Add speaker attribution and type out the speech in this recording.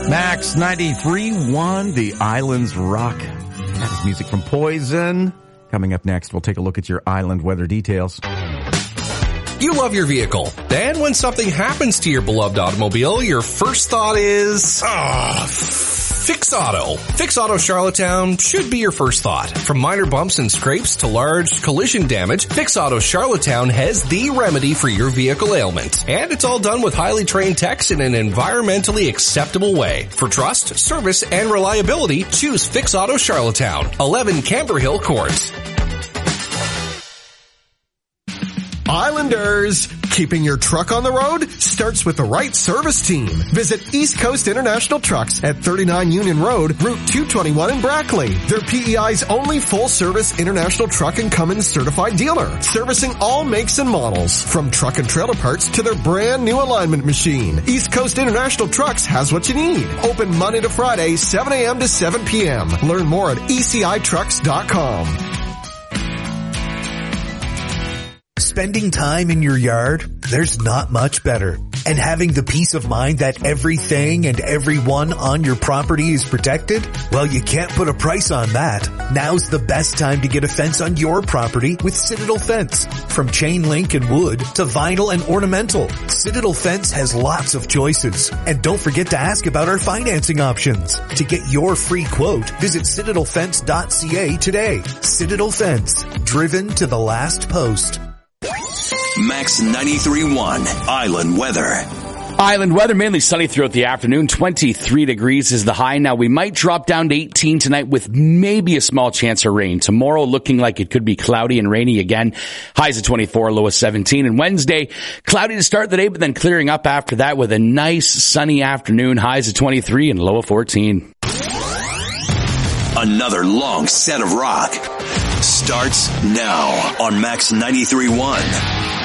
Speaker 1: Max 93.1, The Islands Rock. That is music from Poison. Coming up next, we'll take a look at your island weather details.
Speaker 2: You love your vehicle. Then when something happens to your beloved automobile, your first thought is, Fix Auto. Fix Auto Charlottetown should be your first thought. From minor bumps and scrapes to large collision damage, Fix Auto Charlottetown has the remedy for your vehicle ailment. And it's all done with highly trained techs in an environmentally acceptable way. For trust, service, and reliability, choose Fix Auto Charlottetown, 11 Camber Hill Court.
Speaker 3: Islanders, keeping your truck on the road starts with the right service team. Visit East Coast International Trucks at 39 Union Road, Route 221 in Brackley. They're PEI's only full-service international truck and Cummins certified dealer, servicing all makes and models, from truck and trailer parts to their brand new alignment machine. East Coast International Trucks has what you need. Open Monday to Friday, 7 a.m. to 7 p.m. Learn more at ECITrucks.com.
Speaker 4: Spending time in your yard, there's not much better. And having the peace of mind that everything and everyone on your property is protected? Well, you can't put a price on that. Now's the best time to get a fence on your property with Citadel Fence. From chain link and wood to vinyl and ornamental, Citadel Fence has lots of choices. And don't forget to ask about our financing options. To get your free quote, visit citadelfence.ca today. Citadel Fence, driven to the last post.
Speaker 5: Max 93.1 Island Weather.
Speaker 6: Island weather, mainly sunny throughout the afternoon. 23 degrees is the high. Now, we might drop down to 18 tonight with maybe a small chance of rain. Tomorrow looking like it could be cloudy and rainy again. Highs of 24, low of 17. And Wednesday, cloudy to start the day, but then clearing up after that with a nice sunny afternoon. Highs of 23 and low of 14.
Speaker 5: Another long set of rock starts now on Max 93.1.